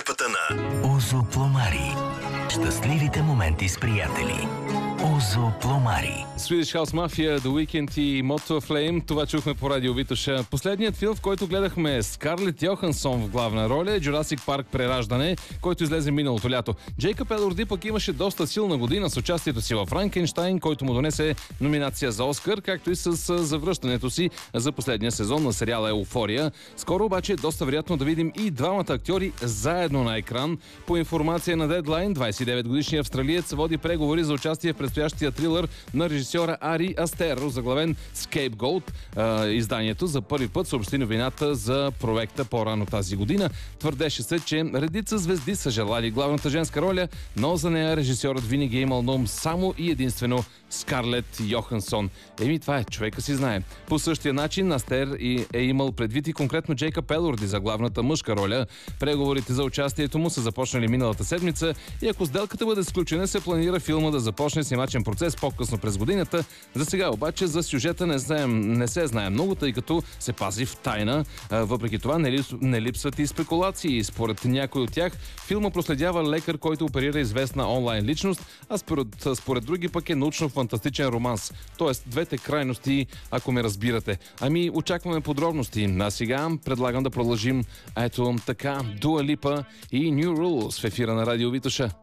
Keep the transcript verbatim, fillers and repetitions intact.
подкрепата на Озо Пломари. Щастливите моменти с приятели. Озо Пломари. Swedish House Mafia, The Weeknd и Moto Flame. Това чухме по радио Витоша. Последният филм, в който гледахме Скарлет Йохансон в главна роля, е Jurassic Park Прераждане, който излезе миналото лято. Джейкъб Елорди пък имаше доста силна година с участието си в Франкенщайн, който му донесе номинация за Оскар, както и с завръщането си за последния сезон на сериала Еуфория. Скоро обаче е доста вероятно да видим и двамата актьори заедно на екран. По информация на Deadline, двадесет и девет годишният австралиец води преговори за участие в предстоящия трилър на режисьора Ари Астер, заглавен Scapegoat. Изданието за първи път съобщи новината за проекта по-рано тази година. Твърдеше се, че редица звезди са желали главната женска роля, но за нея режисьорът винаги е имал на ум само и единствено Скарлет Йохансон. Еми, това е, човека си знае. По същия начин Астер е имал предвид и конкретно Джейкъб Елорди за главната мъжка роля. Преговорите за участието му са започнали миналата седмица и ако сделката бъде сключена, се планира филма да започне снимачен процес по-късно през годината. За сега обаче за сюжета не, знаем, не се знае много, тъй като се пази в тайна. Въпреки това не, липс, не липсват и спекулации. Според някой от тях филма проследява лекар, който оперира известна онлайн личност, а според, според други пък е научно-фантастичен романс. Тоест двете крайности, ако ме разбирате. Ами очакваме подробности. А сега предлагам да продължим ето така Дуа Липа и New Rules в ефира на радио Витоша.